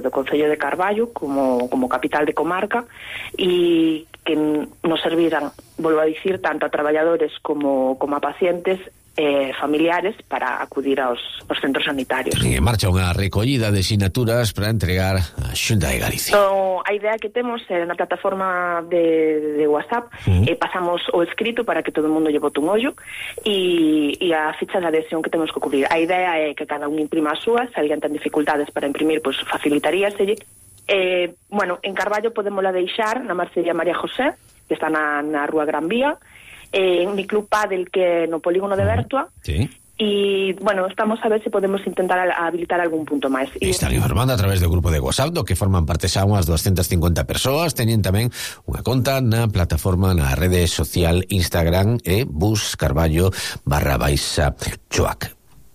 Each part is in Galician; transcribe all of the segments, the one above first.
do Concello de Carballo como capital de comarca, e que nos servirán, volvo a dicir, tanto a traballadores como a pacientes familiares para acudir aos centros sanitarios. En marcha unha recollida de sinaturas para entregar a Xunta de Galicia. So, a idea que temos na plataforma de WhatsApp, pasamos o escrito para que todo o mundo lle bote un ollo, e a ficha de adhesión que temos que cubrir. A idea é que cada un imprima a súa. Se alguén ten dificultades para imprimir, pois facilitaríaselle. Bueno, en Carballo podémola deixar na Marcella María José, que está na Rúa Gran Vía, en mi club Padel, que no polígono de Bertua. Sí. E, bueno, estamos a ver se podemos intentar habilitar algún punto máis. Están informando a través do grupo de WhatsApp do que forman parte xa unhas 250 persoas. Teñen tamén unha conta na plataforma na rede social Instagram Bus Carballo _Choac.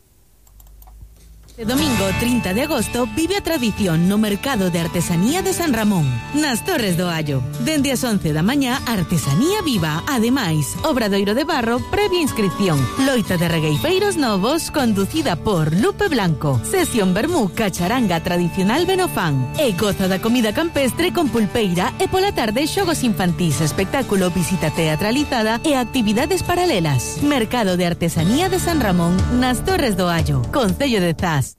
Domingo 30 de agosto vive a tradición no Mercado de Artesanía de San Ramón, nas Torres do Allo. Dende as 11 da mañá, artesanía viva. Ademais, obradoiro de barro previa inscripción. Loita de regueifeiros novos conducida por Lupe Blanco. Sesión vermú cacharanga tradicional Benofán. E goza da comida campestre con pulpeira e pola tarde xogos infantís, espectáculo, visita teatralizada e actividades paralelas. Mercado de Artesanía de San Ramón, nas Torres do Allo, Concello de Zas.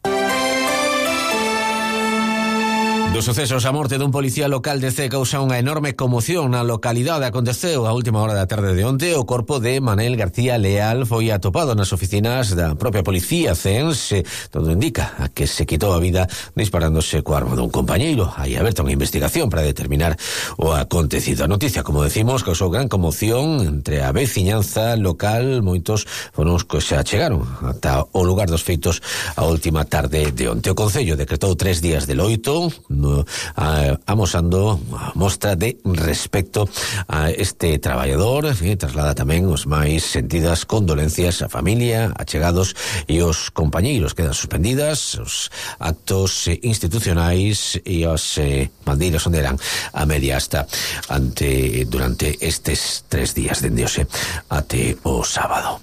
Dos sucesos, a morte dun policía local de Cee causa unha enorme conmoción na localidade. Aconteceu a última hora da tarde de onte. O corpo de Manel García Leal foi atopado nas oficinas da propia policía ceense. Todo indica a que se quitou a vida disparándose co arma dun compañeiro. Hai aberta unha investigación para determinar o acontecido. A noticia, como decimos, causou gran conmoción entre a veciñanza local. Moitos foron os que se achegaron ata o lugar dos feitos a última tarde de onte. O Concello decretou 3 días de loito, amosando a mostra de respecto a este traballador, e traslada tamén os máis sentidas condolencias á familia, achegados e os compañeiros. Quedan suspendidas os actos institucionais e as bandeiras onderan a media asta durante estes 3 días dende hoxe até o sábado.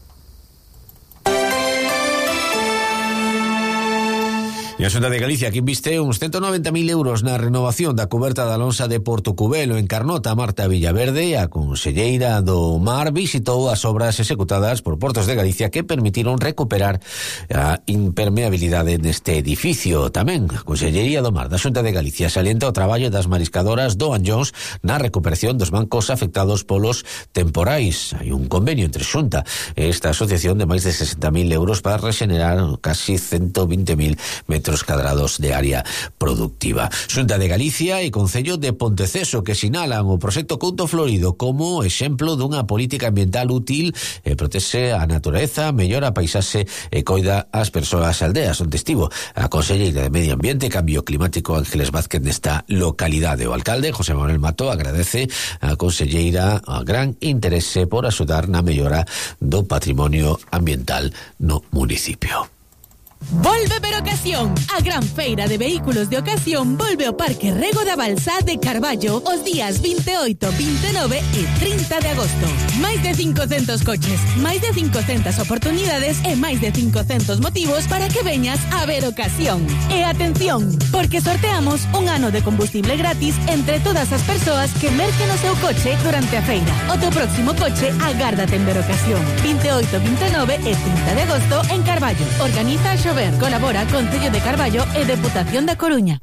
E a Xunta de Galicia que inviste uns 190.000 euros na renovación da cuberta da lonxa de Portocubelo en Carnota. Marta Villaverde, a conselleira do Mar, visitou as obras executadas por Portos de Galicia que permitiron recuperar a impermeabilidade neste edificio. Tamén a Consellería do Mar da Xunta de Galicia salienta o traballo das mariscadoras do Anllóns na recuperación dos bancos afectados polos temporais. Hai un convenio entre Xunta e esta asociación de máis de 60.000 euros para rexenerar casi 120.000 metros cadrados de área productiva. Xunta de Galicia e Concello de Ponteceso que sinalan o proxecto Couto Florido como exemplo dunha política ambiental útil e protexe a natureza, mellora a paisaxe e coida as persoas aldeas. Onde estivo a conselleira de Medio Ambiente e Cambio Climático Ángeles Vázquez nesta localidade. O alcalde José Manuel Mato agradece a conselleira a gran interese por axudar na mellora do patrimonio ambiental no municipio. Volve ver ocasión. A gran feira de vehículos de ocasión volve ao Parque Rego da Balsá de Carballo os días 28, 29 e 30 de agosto. Máis de 500 coches, máis de 500 oportunidades e máis de 500 motivos para que veñas a ver ocasión. E atención, porque sorteamos un ano de combustible gratis entre todas as persoas que merquen o seu coche durante a feira. O teu próximo coche agárdate en ver ocasión. 28, 29 e 30 de agosto en Carballo. Organiza a colabora Concello de Carballo e Deputación da Coruña.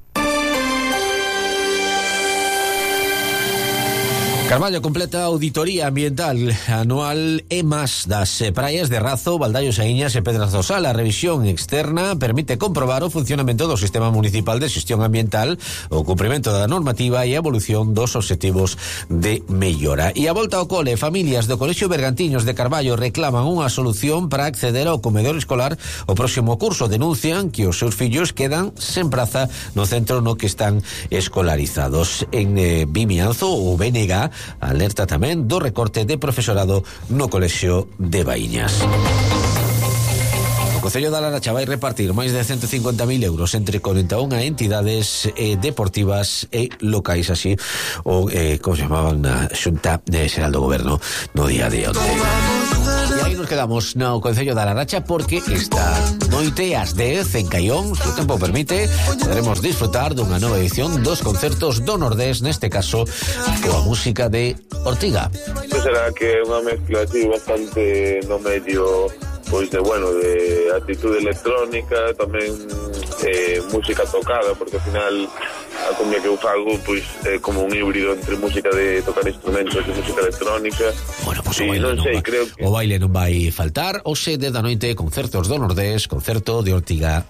Carballo completa a auditoría ambiental anual EMAS das praias de Razo, Baldallos, Aíñas e Pedrazosal. A revisión externa permite comprobar o funcionamento do Sistema Municipal de Xestión Ambiental, o cumprimento da normativa e a evolución dos obxectivos de mellora. E a volta ao cole, familias do Colexio Bergantiños de Carballo reclaman unha solución para acceder ao comedor escolar o próximo curso. Denuncian que os seus fillos quedan sen praza no centro no que están escolarizados. En Vimianzo, o BNG alerta tamén do recorte de profesorado no Colexio de Baíñas. O Concello da Laracha vai repartir máis de 150.000 euros entre 41 entidades deportivas e locais, así o como se chamaban na Xunta Xeral do Goberno no día de onte. E aí nos quedamos no Concello da Laracha porque está noite ás 10 en Caión. Se o tempo permite, poderemos disfrutar dunha nova edición dos concertos do Nordés, neste caso coa música de Ortiga. Será que é unha mezcla así bastante no medio, pois de actitude electrónica, tamén música tocada, porque ao final a cumbia que eu fago pois é como un híbrido entre música de tocar instrumentos e música electrónica. Bueno, pois o baile, creo que o baile non vai faltar. Hoxe 10 da noite, concertos do Nordés, concerto de Ortiga.